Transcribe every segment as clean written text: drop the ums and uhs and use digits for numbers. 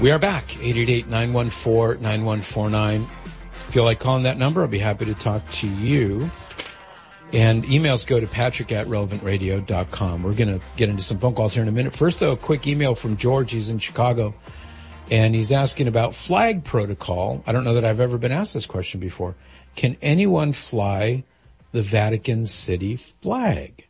We are back, 888-914-9149. Feel like calling that number? I'll be happy to talk to you. And emails go to patrick@relevantradio.com. We're going to get into some phone calls here in a minute. First, though, a quick email from George. He's in Chicago, and he's asking about flag protocol. I don't know that I've ever been asked this question before. Can anyone fly the Vatican City flag?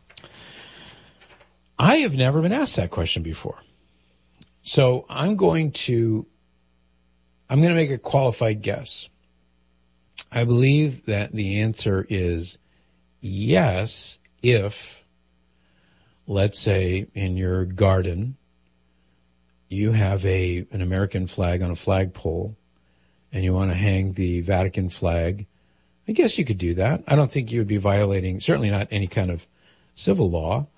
I have never been asked that question before. So I'm going to make a qualified guess. I believe that the answer is yes, if, let's say, in your garden, you have an American flag on a flagpole and you want to hang the Vatican flag. I guess you could do that. I don't think you would be violating, certainly not any kind of civil law.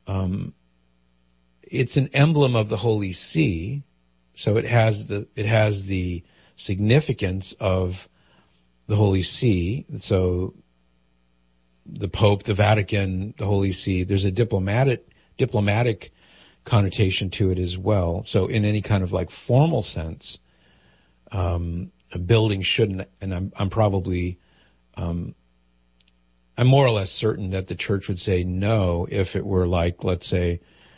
It's an emblem of the Holy See, so it has the significance of the Holy See. So the Pope, the Vatican, the Holy See, there's a diplomatic connotation to it as well. So in any kind of like formal sense, a building shouldn't, and I'm more or less certain that the church would say no if it were like, let's say,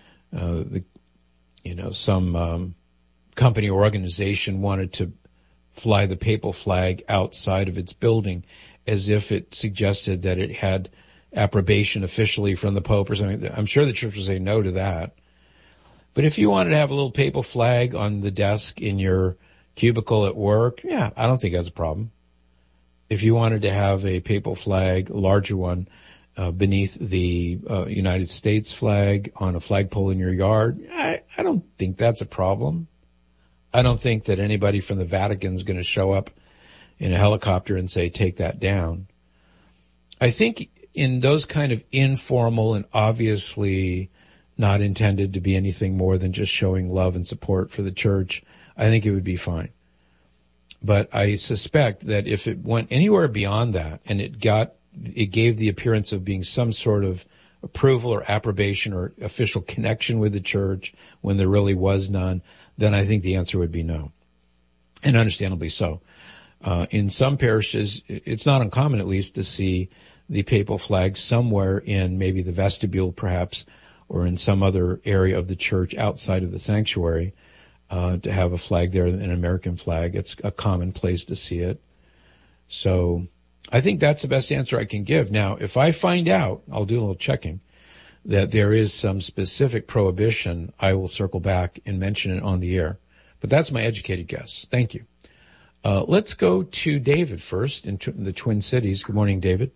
some company or organization wanted to fly the papal flag outside of its building as if it suggested that it had approbation officially from the Pope or something. I'm sure the church would say no to that. But if you wanted to have a little papal flag on the desk in your cubicle at work, yeah, I don't think that's a problem. If you wanted to have a papal flag, a larger one, beneath the United States flag on a flagpole in your yard, I don't think that's a problem. I don't think that anybody from the Vatican is going to show up in a helicopter and say, take that down. I think in those kind of informal and obviously not intended to be anything more than just showing love and support for the church, I think it would be fine. But I suspect that if it went anywhere beyond that and it gave the appearance of being some sort of approval or approbation or official connection with the church when there really was none, then I think the answer would be no. And understandably so. In some parishes, it's not uncommon at least to see the papal flag somewhere in maybe the vestibule perhaps, or in some other area of the church outside of the sanctuary, to have a flag there, an American flag. It's a common place to see it. So I think that's the best answer I can give. Now, if I find out, I'll do a little checking, that there is some specific prohibition, I will circle back and mention it on the air. But that's my educated guess. Thank you. Let's go to David first in the Twin Cities. Good morning, David.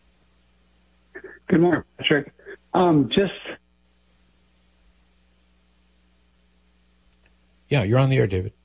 Good morning, Patrick. Yeah, you're on the air, David.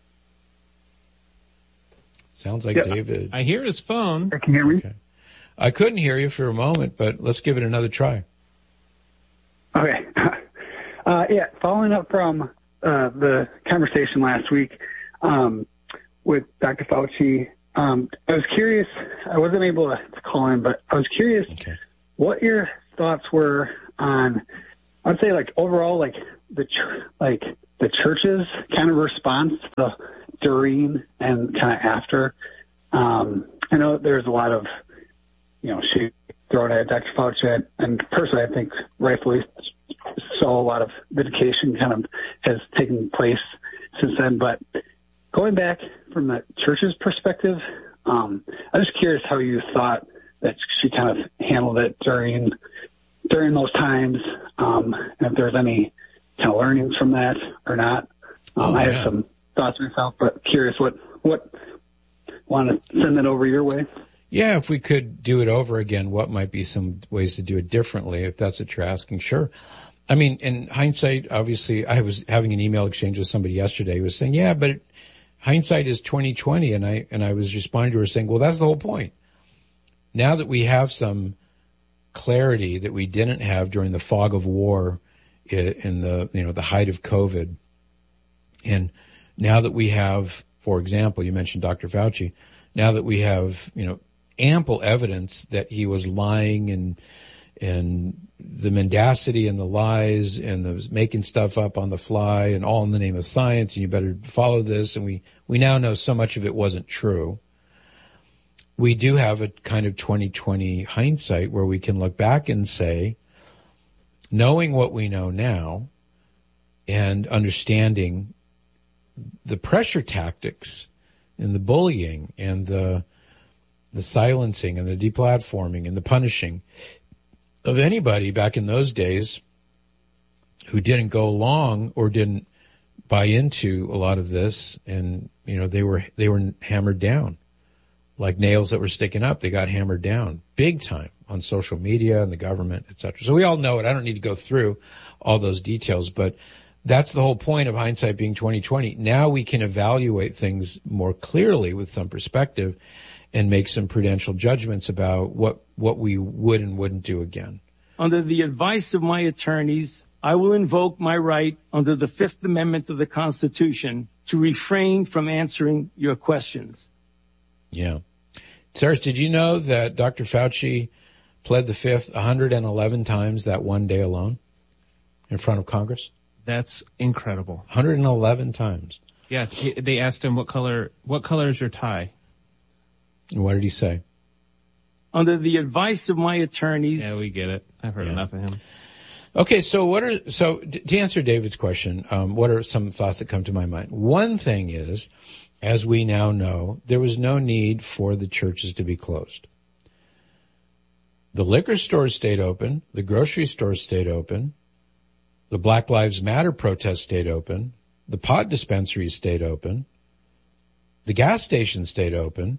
Sounds like Yeah. David. I hear his phone. Can you hear me? Okay. I couldn't hear you for a moment, but let's give it another try. Okay. Following up from the conversation last week with Dr. Fauci, I was curious. I wasn't able to call in, but I was curious what your thoughts were on, I'd say, like overall, like the church's kind of response to the during and kind of after. I know there's a lot of, shade thrown at Dr. Fauci, and personally, I think rightfully so. A lot of vindication kind of has taken place since then. But going back from the church's perspective, I'm just curious how you thought that she kind of handled it during those times, and if there's any kind of learnings from that or not. I have some thoughts myself, but curious what want to send that over your way. Yeah, if we could do it over again, what might be some ways to do it differently, if that's what you're asking? Sure. I mean, in hindsight, obviously, I was having an email exchange with somebody yesterday who was saying, yeah, but hindsight is 2020. And I was responding to her saying, well, that's the whole point. Now that we have some clarity that we didn't have during the fog of war in the height of COVID. And now that we have, for example, you mentioned Dr. Fauci, now that we have, ample evidence that he was lying and the mendacity and the lies and the making stuff up on the fly and all in the name of science, and you better follow this. And we now know so much of it wasn't true. We do have a kind of 2020 hindsight where we can look back and say, knowing what we know now and understanding the pressure tactics and the bullying and the silencing and the deplatforming and the punishing of anybody back in those days who didn't go along or didn't buy into a lot of this, and they were hammered down like nails that were sticking up. They got hammered down big time on social media and the government, etc. So we all know it. I don't need to go through all those details, but that's the whole point of hindsight being 2020. Now we can evaluate things more clearly with some perspective and make some prudential judgments about what we would and wouldn't do again. Under the advice of my attorneys, I will invoke my right under the Fifth Amendment of the Constitution to refrain from answering your questions. Yeah. Serge, did you know that Dr. Fauci pled the Fifth 111 times that one day alone in front of Congress? That's incredible. 111 times. Yeah, they asked him what color is your tie? And what did he say? Under the advice of my attorneys. Yeah, we get it. I've heard enough of him. Okay, so to answer David's question, what are some thoughts that come to my mind? One thing is, as we now know, there was no need for the churches to be closed. The liquor stores stayed open. The grocery stores stayed open. The Black Lives Matter protest stayed open. The pot dispensaries stayed open. The gas stations stayed open.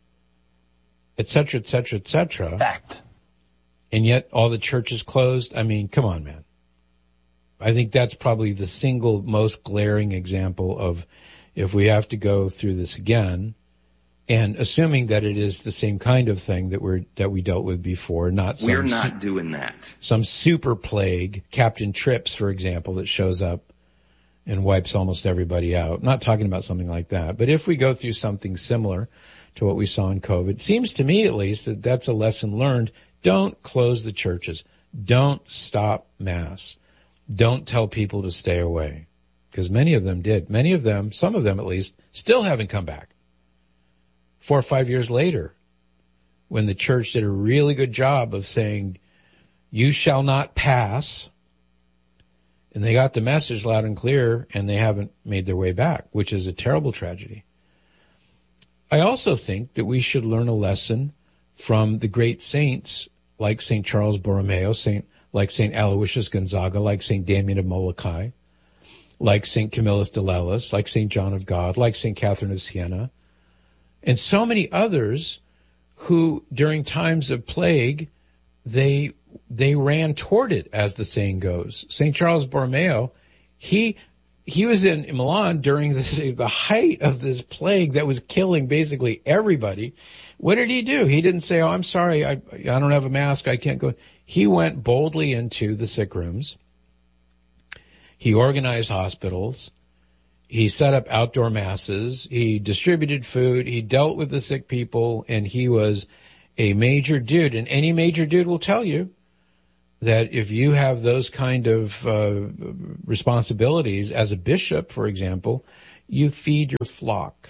Et cetera, et cetera, et cetera. Fact. And yet all the churches closed. I mean, come on, man. I think that's probably the single most glaring example of if we have to go through this again, and assuming that it is the same kind of thing that we dealt with before, we're not doing that. Some super plague, Captain Trips, for example, that shows up and wipes almost everybody out. I'm not talking about something like that. But if we go through something similar to what we saw in COVID, it seems to me at least that that's a lesson learned. Don't close the churches. Don't stop Mass. Don't tell people to stay away. Because many of them did. Many of them, some of them at least, still haven't come back. 4 or 5 years later, when the church did a really good job of saying, you shall not pass, and they got the message loud and clear, and they haven't made their way back, which is a terrible tragedy. I also think that we should learn a lesson from the great saints like St. Charles Borromeo, like St. Aloysius Gonzaga, like St. Damien of Molokai, like St. Camillus de Lellis, like St. John of God, like St. Catherine of Siena, and so many others who, during times of plague, they ran toward it, as the saying goes. St. Charles Borromeo, he was in Milan during the height of this plague that was killing basically everybody. What did he do? He didn't say, oh, I'm sorry, I don't have a mask, I can't go. He went boldly into the sick rooms. He organized hospitals. He set up outdoor masses. He distributed food. He dealt with the sick people, and he was a major dude. And any major dude will tell you that if you have those kind of responsibilities as a bishop, for example, you feed your flock.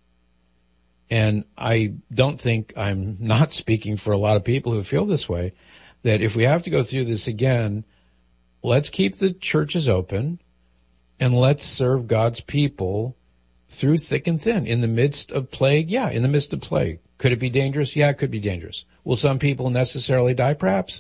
And I don't think, I'm not speaking for a lot of people who feel this way, that if we have to go through this again, let's keep the churches open and let's serve God's people through thick and thin. In the midst of plague? Yeah, in the midst of plague. Could it be dangerous? Yeah, it could be dangerous. Will some people necessarily die? Perhaps.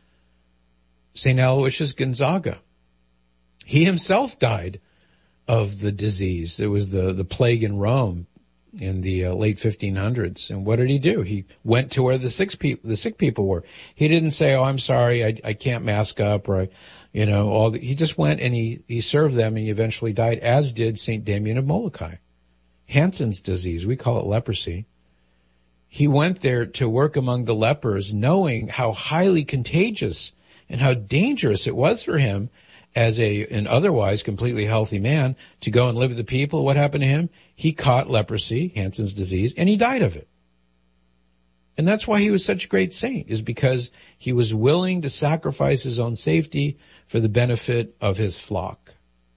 St. Aloysius Gonzaga, he himself died of the disease. It was the plague in Rome in the late 1500s. And what did he do? He went to where the sick people were. He didn't say, oh, I'm sorry, I can't mask up, or, he just went and he served them, and he eventually died, as did St. Damien of Molokai. Hansen's disease, we call it leprosy. He went there to work among the lepers, knowing how highly contagious and how dangerous it was for him as an otherwise completely healthy man to go and live with the people. What happened to him? He caught leprosy, Hansen's disease, and he died of it. And that's why he was such a great saint, is because he was willing to sacrifice his own safety for the benefit of his flock.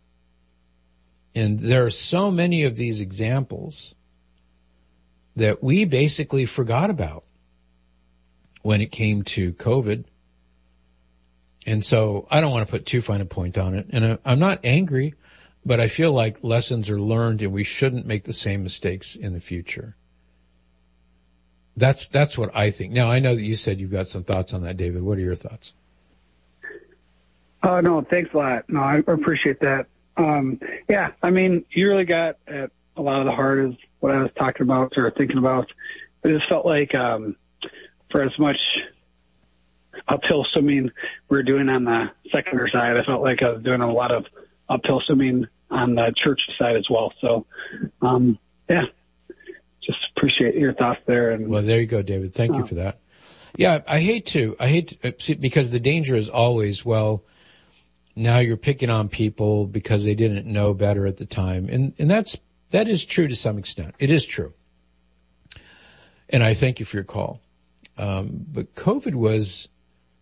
And there are so many of these examples that we basically forgot about when it came to COVID. And so I don't want to put too fine a point on it. And I'm not angry, but I feel like lessons are learned and we shouldn't make the same mistakes in the future. That's what I think. Now, I know that you said you've got some thoughts on that, David. What are your thoughts? Oh, no, thanks a lot. No, I appreciate that. Yeah, I mean, you really got at a lot of the heart of what I was talking about or thinking about. It just felt like for as much uphill swimming we were doing on the secular side, I felt like I was doing a lot of uphill swimming on the church side as well. So, yeah, just appreciate your thoughts there. And well, there you go, David. Thank you for that. Yeah, I hate to see, because the danger is always, well, now you're picking on people because they didn't know better at the time. And that is true to some extent. It is true. And I thank you for your call. But COVID was,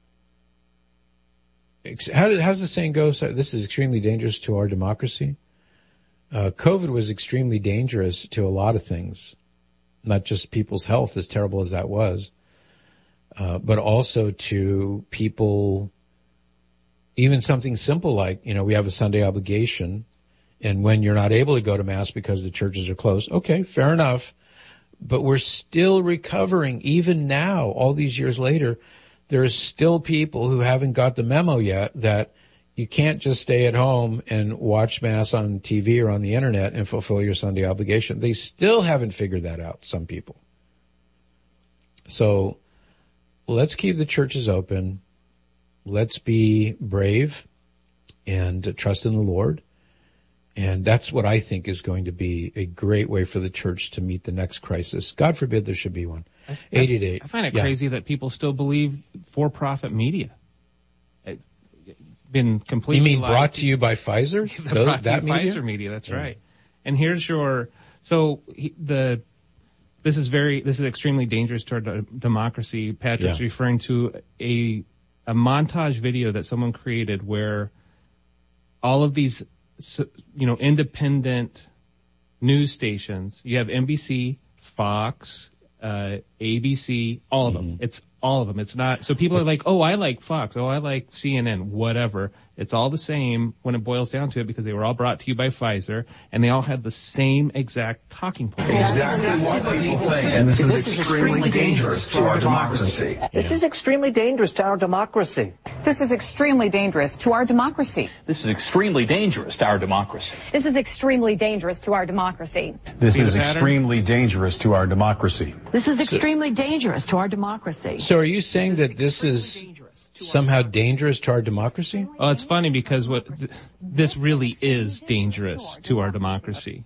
how's the saying go? This is extremely dangerous to our democracy. COVID was extremely dangerous to a lot of things, not just people's health, as terrible as that was, but also to people. Even something simple like, we have a Sunday obligation, and when you're not able to go to Mass because the churches are closed, okay, fair enough. But we're still recovering. Even now, all these years later, there's still people who haven't got the memo yet that you can't just stay at home and watch Mass on TV or on the internet and fulfill your Sunday obligation. They still haven't figured that out, some people. So let's keep the churches open. Let's be brave and trust in the Lord. And that's what I think is going to be a great way for the church to meet the next crisis. God forbid there should be one. 888. I find it crazy that people still believe for-profit media. It's been completely. You mean brought to you by Pfizer? That media? Pfizer media, that's right. And here's your, this is extremely dangerous to our democracy. Patrick's referring to a montage video that someone created where all of these, independent news stations, you have NBC, Fox, ABC, all of them. It's all of them. It's not, so people are like, oh, I like Fox. Oh, I like CNN, whatever. It's all the same when it boils down to it because they were all brought to you by Pfizer and they all had the same exact talking point. Exactly what people think. And this is extremely dangerous to our democracy. This is extremely dangerous to our democracy. This is extremely dangerous to our democracy. This is extremely dangerous to our democracy. This is extremely dangerous to our democracy. This is extremely dangerous to our democracy. This is extremely dangerous to our democracy. So are you saying that this is somehow dangerous to our democracy? Oh, it's funny because this really is dangerous to our democracy.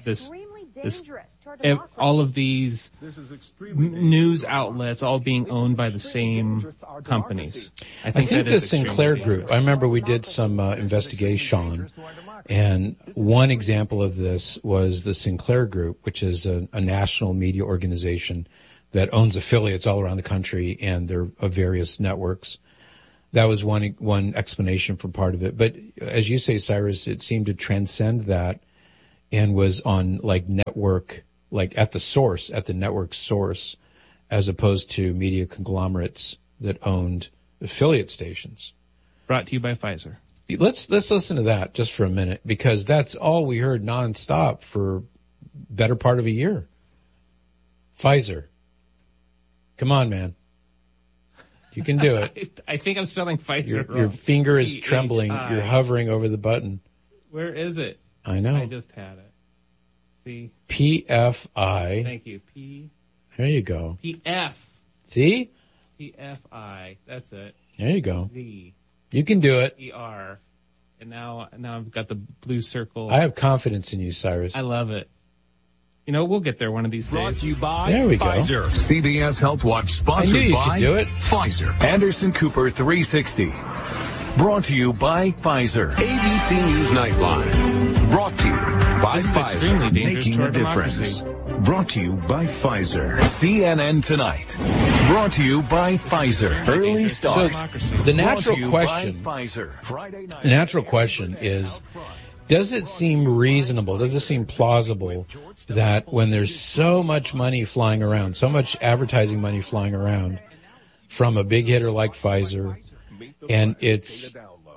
All of these news outlets all being owned by the same companies. I think the Sinclair Group, I remember we did some investigation, and one example of this was the Sinclair Group, which is a national media organization that owns affiliates all around the country, and they're of various networks. That was one explanation for part of it. But as you say, Cyrus, it seemed to transcend that and was on network, at the network source, as opposed to media conglomerates that owned affiliate stations. Brought to you by Pfizer. Let's listen to that just for a minute, because that's all we heard nonstop for better part of a year. Pfizer. Come on, man. You can do it. I think I'm spelling Pfizer wrong. Your finger is trembling. You're hovering over the button. Where is it? I know. I just had it. See? PFI. Thank you. P. There you go. PF. See? PFI. That's it. There you go. Z. You can do it. ER. And now I've got the blue circle. I have confidence in you, Cyrus. I love it. We'll get there one of these days. Brought to you by there we go. Pfizer. CBS Health Watch sponsored I knew you by could do it. Pfizer. Anderson Cooper 360. Brought to you by Pfizer. ABC News Nightline. Brought to you by by This is Pfizer, extremely dangerous making to our a difference. democracy. Brought to you by Pfizer. CNN Tonight. Brought to you by Pfizer. Early start. The natural question, Pfizer. the natural question is, does it seem reasonable, does it seem plausible that when there's so much money flying around, so much advertising money flying around from a big hitter like Pfizer, and it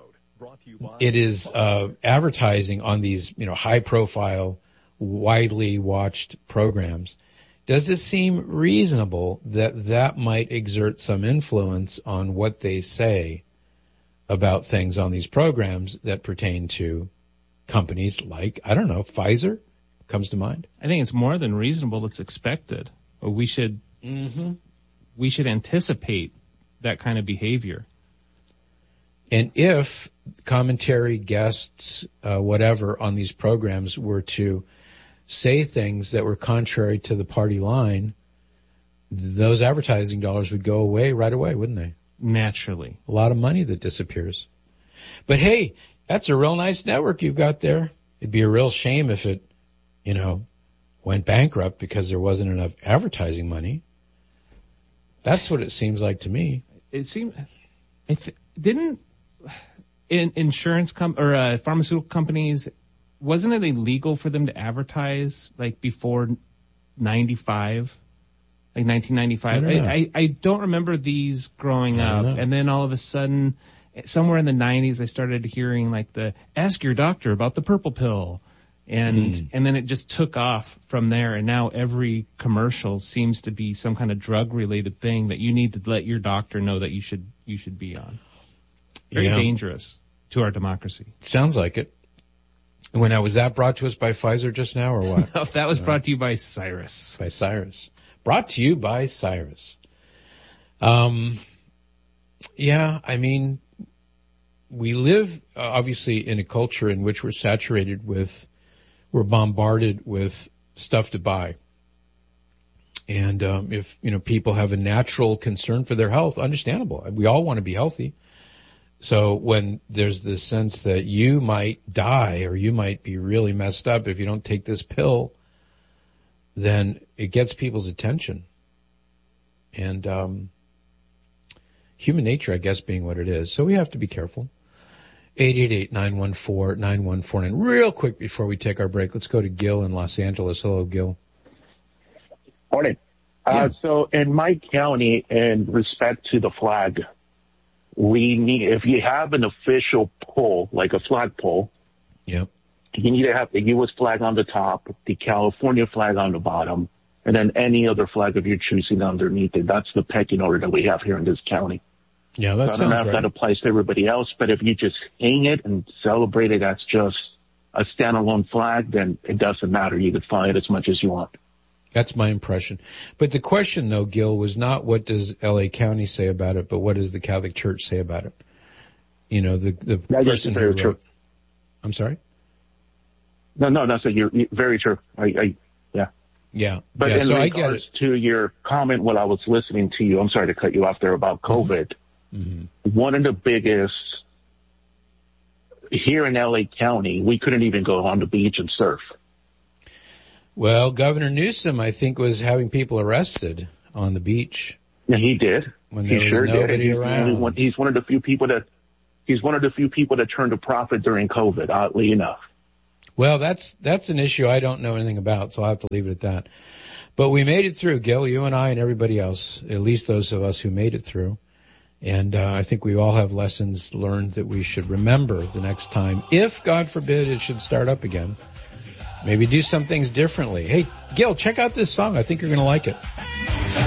is advertising on these, high profile, widely watched programs, does it seem reasonable that that might exert some influence on what they say about things on these programs that pertain to companies like, I don't know, Pfizer comes to mind? I think it's more than reasonable. It's expected. We should anticipate that kind of behavior. And if commentary guests, whatever, on these programs were to say things that were contrary to the party line, those advertising dollars would go away right away, wouldn't they? Naturally. A lot of money that disappears. But hey, that's a real nice network you've got there. It'd be a real shame if it, went bankrupt because there wasn't enough advertising money. That's what it seems like to me. It seemed, didn't insurance pharmaceutical companies, wasn't it illegal for them to advertise like before 95? Like 1995? I don't remember these growing up. And then all of a sudden, somewhere in the 90s, I started hearing like ask your doctor about the purple pill. And then it just took off from there. And now every commercial seems to be some kind of drug related thing that you need to let your doctor know that you should be on. Very dangerous to our democracy. Sounds like it. Was that brought to us by Pfizer just now or what? No, that was brought to you by Cyrus. By Cyrus. Brought to you by Cyrus. We live obviously in a culture in which we're bombarded with stuff to buy. And if people have a natural concern for their health, understandable. We all want to be healthy. So when there's this sense that you might die or you might be really messed up if you don't take this pill, then it gets people's attention. And human nature, I guess, being what it is. So we have to be careful. 888-914-9149. Real quick before we take our break, let's go to Gil in Los Angeles. Hello, Gil. Morning. So in my county, in respect to the flag, we need, if you have an official pole, like a flagpole, yep, you need to have the U.S. flag on the top, the California flag on the bottom, and then any other flag of your choosing underneath it. That's the pecking order that we have here in this county. Yeah, that sounds right. I don't know if that applies to everybody else, but if you just hang it and celebrate it as just a standalone flag, then it doesn't matter. You can fly it as much as you want. That's my impression. But the question, though, Gil, was not what does L.A. County say about it, but what does the Catholic Church say about it? The person who wrote... I'm sorry? No, so you're very true. Yeah. Yeah. But yeah, in so regards to your comment while I was listening to you, I'm sorry to cut you off there about COVID. Mm-hmm. One of the biggest here in L.A. County, we couldn't even go on the beach and surf. Well, Governor Newsom, I think, was having people arrested on the beach. Yeah, he did. When there was nobody around. He's one of the few people that turned a profit during COVID, oddly enough. Well, that's an issue I don't know anything about, so I'll have to leave it at that. But we made it through, Gil, you and I and everybody else, at least those of us who made it through. And I think we all have lessons learned that we should remember the next time, if, God forbid, it should start up again. Maybe do some things differently. Hey, Gil, check out this song. I think you're going to like it.